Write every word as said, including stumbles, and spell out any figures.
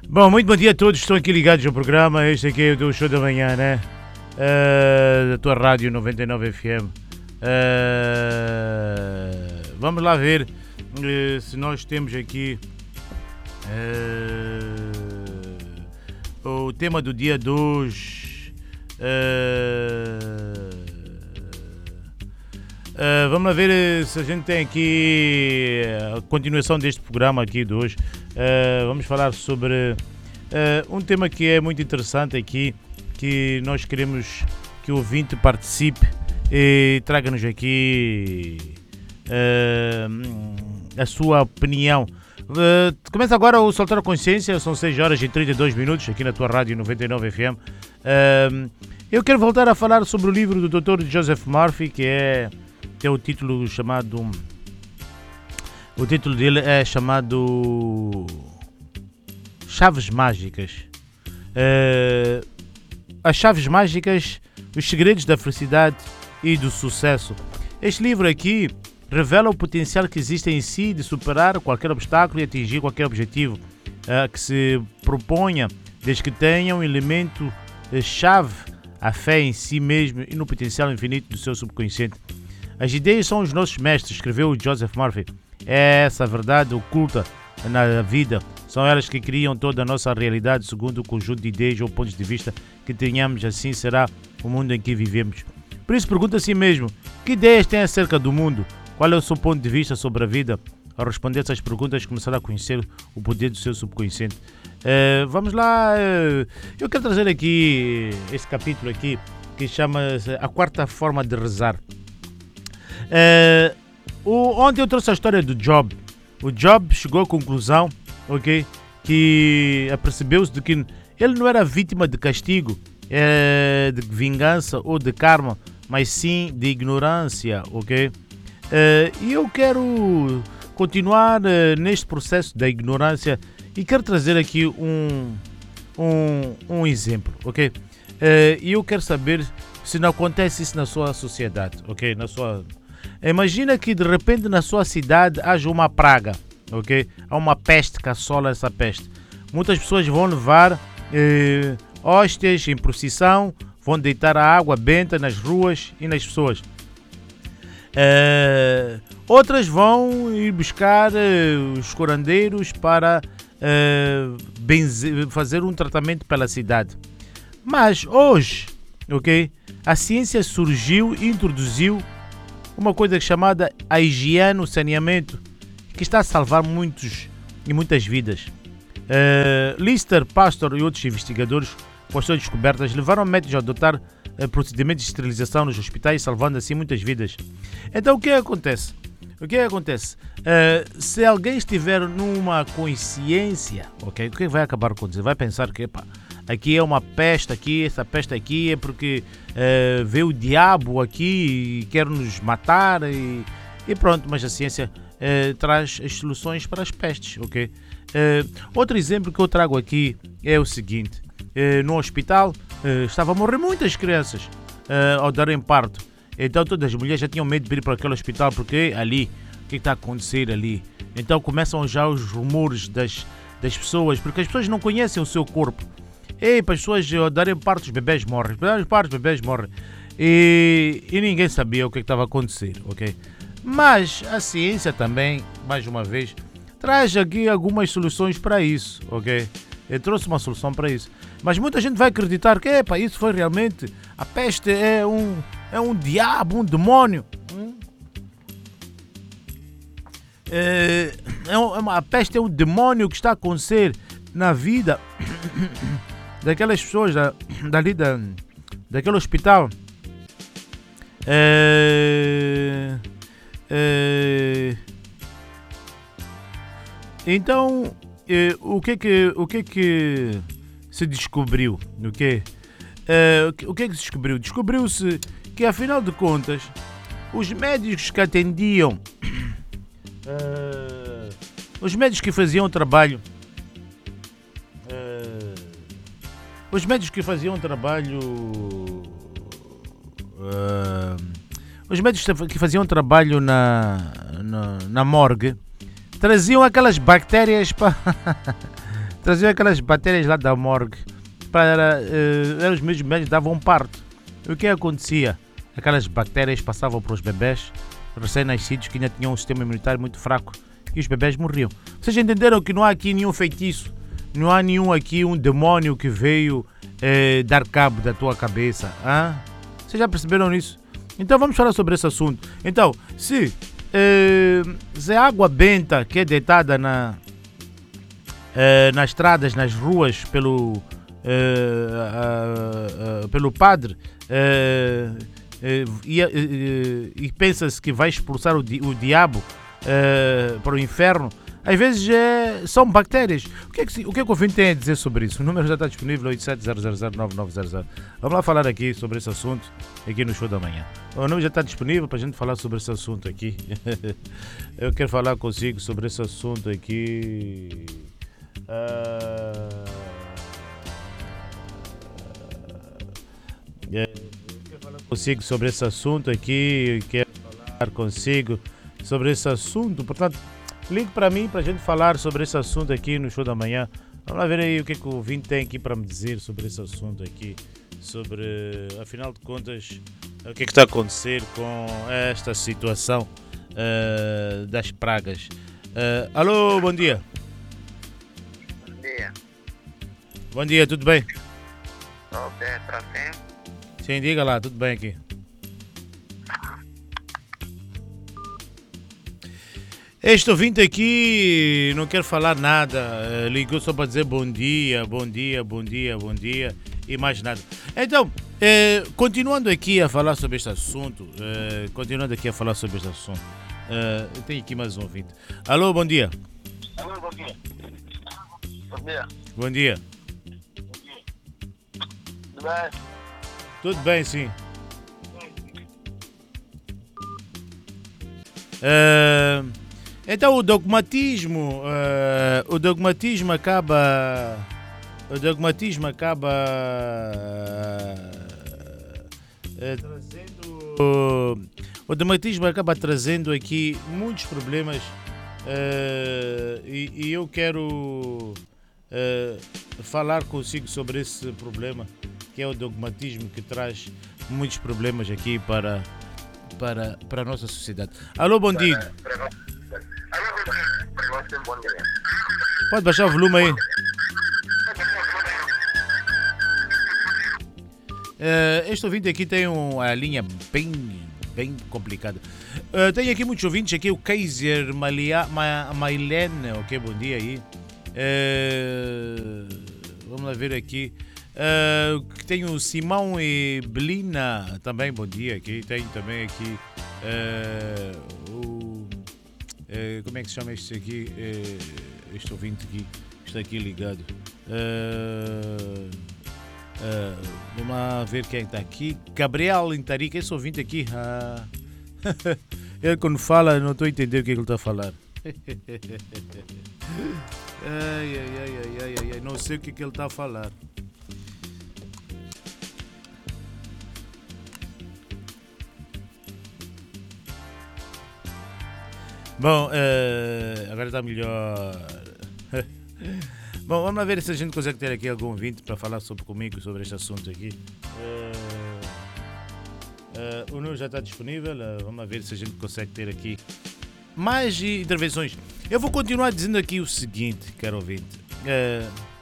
Bom, muito bom dia a todos que estão aqui ligados ao programa. Este aqui é o show da manhã, né? Uh, da tua rádio noventa e nove F M. Uh, vamos lá ver uh, se nós temos aqui uh, o tema do dia de hoje. Uh, uh, vamos lá ver se a gente tem aqui a continuação deste programa aqui de hoje. Uh, vamos falar sobre uh, um tema que é muito interessante aqui, que nós queremos que o ouvinte participe e traga-nos aqui uh, a sua opinião. Uh, começa agora o Soltar a Consciência, são seis horas e trinta e dois minutos aqui na tua rádio noventa e nove F M. Uh, eu quero voltar a falar sobre o livro do doutor Joseph Murphy, que é, que é o título chamado... O título dele é chamado Chaves Mágicas. Uh, as Chaves Mágicas, os segredos da felicidade e do sucesso. Este livro aqui revela o potencial que existe em si de superar qualquer obstáculo e atingir qualquer objetivo uh, que se proponha, desde que tenha um elemento uh, chave, a fé em si mesmo e no potencial infinito do seu subconsciente. As ideias são os nossos mestres, escreveu Joseph Murphy. É essa a verdade oculta na vida. São elas que criam toda a nossa realidade segundo o conjunto de ideias ou pontos de vista que tenhamos. Assim será o mundo em que vivemos. Por isso pergunta a si mesmo, que ideias tem acerca do mundo? Qual é o seu ponto de vista sobre a vida? Ao responder essas perguntas começará a conhecer o poder do seu subconsciente. Uh, vamos lá, uh, eu quero trazer aqui esse capítulo aqui que chama A Quarta Forma de Rezar. Uh, O, ontem eu trouxe a história do Job. O Job chegou à conclusão, ok, que apercebeu-se de que ele não era vítima de castigo, é, de vingança ou de karma, mas sim de ignorância, ok? É, e eu quero continuar é, neste processo da ignorância e quero trazer aqui um, um, um exemplo, ok? É, e eu quero saber se não acontece isso na sua sociedade, ok? Na sua... Imagina que de repente na sua cidade haja uma praga, ok? Há uma peste que assola essa peste. Muitas pessoas vão levar eh, hóstias em procissão, vão deitar a água benta nas ruas e nas pessoas. Eh, outras vão ir buscar eh, os curandeiros para eh, benze- fazer um tratamento pela cidade. Mas hoje, ok? A ciência surgiu e introduziu uma coisa chamada a higiene, o saneamento, que está a salvar muitos e muitas vidas. Uh, Lister, Pastor e outros investigadores, com as suas descobertas, levaram médicos a adotar uh, procedimentos de esterilização nos hospitais, salvando assim muitas vidas. Então o que acontece? O que acontece? Uh, se alguém estiver numa consciência, ok, o que vai acabar acontecendo? Vai pensar que, epa, aqui é uma peste, aqui, essa peste aqui é porque uh, veio o diabo aqui e quer nos matar e, e pronto, mas a ciência uh, traz as soluções para as pestes, ok? Uh, outro exemplo que eu trago aqui é o seguinte, uh, no hospital uh, estavam a morrer muitas crianças uh, ao darem parto, então todas as mulheres já tinham medo de vir para aquele hospital porque ali, o que está a acontecer ali? Então começam já os rumores das, das pessoas, porque as pessoas não conhecem o seu corpo. Ei, para as pessoas darem parto, os bebês morrem. Darem parto, os bebês morrem. E, e ninguém sabia o que estava a acontecer, ok? Mas a ciência também, mais uma vez, traz aqui algumas soluções para isso, ok? Eu trouxe uma solução para isso. Mas muita gente vai acreditar que, epa, isso foi realmente... A peste é um, é um diabo, um demônio. Hum? É, é uma, a peste é um demônio que está a acontecer na vida... daquelas pessoas da, dali da, daquele hospital. É, é, então é, o que que o que que se descobriu, okay? É, o que que se descobriu? Descobriu-se que afinal de contas os médicos que atendiam é, os médicos que faziam o trabalho Os médicos que faziam trabalho. Uh, os médicos que faziam trabalho na, na, na morgue traziam aquelas bactérias para traziam aquelas bactérias lá da morgue para uh, os mesmos médicos davam parto. E o que acontecia? Aquelas bactérias passavam para os bebés recém-nascidos que ainda tinham um sistema imunitário muito fraco e os bebés morriam. Vocês entenderam que não há aqui nenhum feitiço, não há nenhum aqui um demônio que veio eh, dar cabo da tua cabeça? Hein? Vocês já perceberam isso? Então vamos falar sobre esse assunto. Então, se, eh, se a água benta que é deitada na, eh, nas estradas, nas ruas pelo, eh, uh, uh, pelo padre, eh, eh, e, eh, e pensa-se que vai expulsar o, di, o diabo eh, para o inferno, às vezes é, são bactérias. O que, é que, o que é que o ouvinte tem a dizer sobre isso? O número já está disponível, oito sete zero zero zero nove nove zero zero. Vamos lá falar aqui sobre esse assunto, aqui no Show da Manhã. O número já está disponível para a gente falar sobre esse assunto aqui. Eu quero falar consigo sobre esse assunto aqui. Uh... Eu quero falar consigo sobre esse assunto aqui. Quero falar consigo sobre esse assunto. Portanto, ligue para mim para a gente falar sobre esse assunto aqui no Show da Manhã. Vamos lá ver aí o que é que o ouvinte tem aqui para me dizer sobre esse assunto aqui. Sobre, afinal de contas, o que é que está a acontecer com esta situação uh, das pragas. Uh, alô, bom dia. Bom dia. Bom dia, tudo bem? Tudo bem, para sim? Sim, diga lá, tudo bem aqui. Este ouvinte aqui não quer falar nada, uh, ligou só para dizer bom dia, bom dia, bom dia, bom dia e mais nada. Então, eh, continuando aqui a falar sobre este assunto, eh, continuando aqui a falar sobre este assunto, eh, eu tenho aqui mais um ouvinte. Alô, bom dia. Alô, bom dia. Bom dia. Bom dia. Tudo bem? Tudo bem, sim. Eh, então o dogmatismo, eh, o dogmatismo acaba, o dogmatismo acaba eh, trazendo, o dogmatismo acaba trazendo aqui muitos problemas eh, e, e eu quero eh, falar consigo sobre esse problema, que é o dogmatismo que traz muitos problemas aqui para, para, para a nossa sociedade. Alô, bom dia. Pode baixar o volume aí. Uh, este ouvinte aqui tem uma linha bem, bem complicada. Uh, tem aqui muitos ouvintes, aqui o Kaiser Malia, Ma, Mailene, ok, bom dia aí. Uh, vamos lá ver aqui. Uh, tem o Simão e Belina, também bom dia aqui. Tem também aqui uh, o... Uh, como é que se chama este aqui? Uh, este ouvinte aqui, está aqui ligado. Uh, Uh, vamos lá ver quem está aqui. Gabriel Intarica, esse ouvinte aqui. Ah, ele quando fala, não estou a entender o que ele está a falar. ai, ai, ai, ai, ai, ai, não sei o que, que ele está a falar. Bom, uh, agora está melhor. Bom, vamos lá ver se a gente consegue ter aqui algum ouvinte para falar sobre, comigo sobre este assunto aqui. Uh, uh, o número já está disponível, uh, vamos lá ver se a gente consegue ter aqui mais intervenções. Eu vou continuar dizendo aqui o seguinte, caro ouvinte. Uh,